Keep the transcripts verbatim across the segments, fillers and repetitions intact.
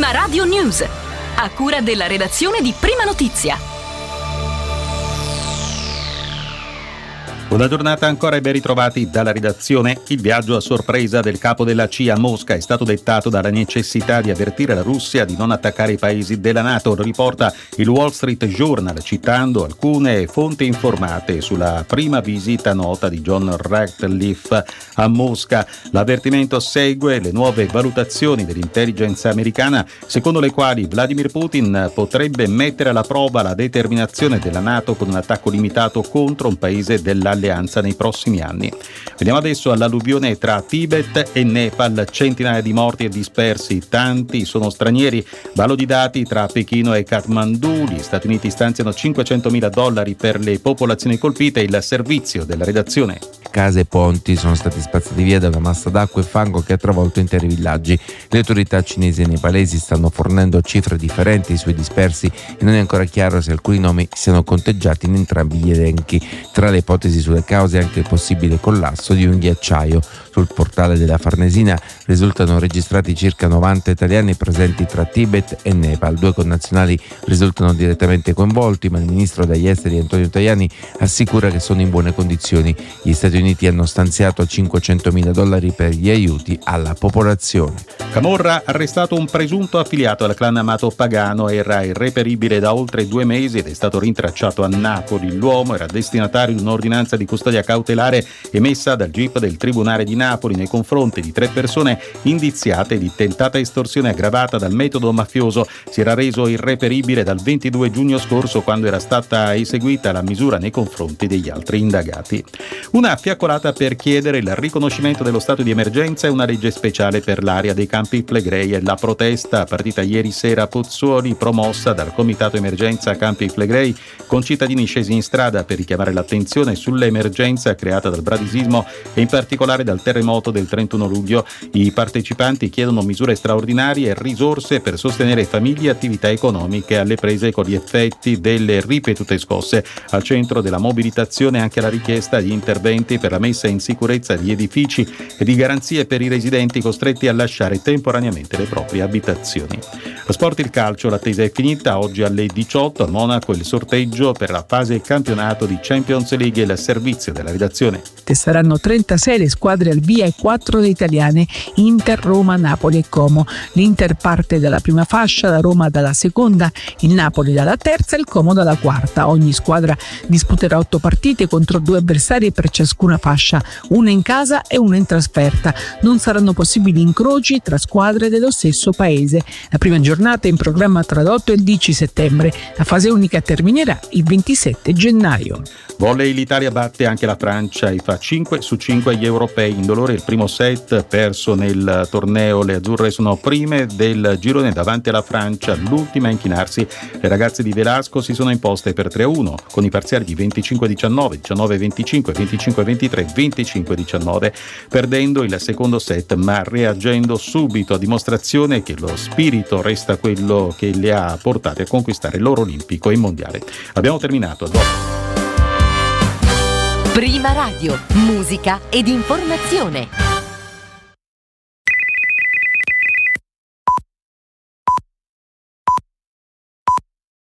Prima Radio News, a cura della redazione di Prima Notizia. Una giornata ancora e ben ritrovati dalla redazione. Il viaggio a sorpresa del capo della C I A a Mosca è stato dettato dalla necessità di avvertire la Russia di non attaccare i paesi della NATO, lo riporta il Wall Street Journal citando alcune fonti informate sulla prima visita nota di John Ratcliffe a Mosca. L'avvertimento segue le nuove valutazioni dell'intelligence americana secondo le quali Vladimir Putin potrebbe mettere alla prova la determinazione della NATO con un attacco limitato contro un paese dell'alleanza nei prossimi anni. Vediamo adesso all'alluvione tra Tibet e Nepal, centinaia di morti e dispersi, tanti sono stranieri. Vallo di dati tra Pechino e Kathmandu, gli Stati Uniti stanziano cinquecentomila dollari per le popolazioni colpite, il servizio della redazione. Case e ponti sono stati spazzati via da una massa d'acqua e fango che ha travolto interi villaggi. Le autorità cinesi e nepalesi stanno fornendo cifre differenti sui dispersi e non è ancora chiaro se alcuni nomi siano conteggiati in entrambi gli elenchi. Tra le ipotesi sulle cause anche il possibile collasso di un ghiacciaio. Sul portale della Farnesina risultano registrati circa novanta italiani presenti tra Tibet e Nepal. Due connazionali risultano direttamente coinvolti, ma il ministro degli esteri Antonio Tajani assicura che sono in buone condizioni. Gli Stati Uniti hanno stanziato cinquecentomila dollari per gli aiuti alla popolazione. Camorra ha arrestato un presunto affiliato al clan Amato Pagano, era irreperibile da oltre due mesi ed è stato rintracciato a Napoli. L'uomo era destinatario di un'ordinanza di custodia cautelare emessa dal G I P del Tribunale di Napoli nei confronti di tre persone indiziate di tentata estorsione aggravata dal metodo mafioso. Si era reso irreperibile dal ventidue giugno scorso, quando era stata eseguita la misura nei confronti degli altri indagati. Una fiaccolata per chiedere il riconoscimento dello stato di emergenza e una legge speciale per l'area dei Campi Flegrei. È la protesta partita ieri sera a Pozzuoli, promossa dal Comitato Emergenza Campi Flegrei, con cittadini scesi in strada per richiamare l'attenzione sull'emergenza creata dal bradisismo e in particolare dal terremoto del trentuno luglio. I partecipanti chiedono misure straordinarie e risorse per sostenere famiglie e attività economiche alle prese con gli effetti delle ripetute scosse. Al centro della mobilitazione anche la richiesta di interventi per la messa in sicurezza di edifici e di garanzie per i residenti costretti a lasciare temporaneamente le proprie abitazioni. Lo sport, il calcio, l'attesa è finita. Oggi alle diciotto a Monaco il sorteggio per la fase campionato di Champions League e il servizio della redazione. Saranno trentasei le squadre al via e quattro le italiane: Inter, Roma, Napoli e Como. L'Inter parte dalla prima fascia, la Roma dalla seconda, il Napoli dalla terza e il Como dalla quarta. Ogni squadra disputerà otto partite contro due avversari per ciascuna fascia, una in casa e una in trasferta. Non saranno possibili incroci tra squadre dello stesso paese. La prima giornata è in programma tra l'otto e il dieci settembre. La fase unica terminerà il ventisette gennaio. Volley, l'Italia batte anche la Francia e fa cinque su cinque agli europei. Indolore il primo set perso nel torneo. Le azzurre sono prime del girone davanti alla Francia, l'ultima a inchinarsi. Le ragazze di Velasco si sono imposte per tre a uno con i parziali di venticinque a diciannove, diciannove a venticinque, venticinque a ventitré, venticinque a diciannove, perdendo il secondo set ma reagendo subito, a dimostrazione che lo spirito resta quello che le ha portate a conquistare l'oro olimpico e mondiale. Abbiamo terminato. Dopo. Prima Radio, musica ed informazione.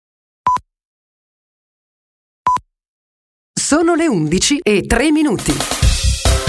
Sono le undici e tre minuti.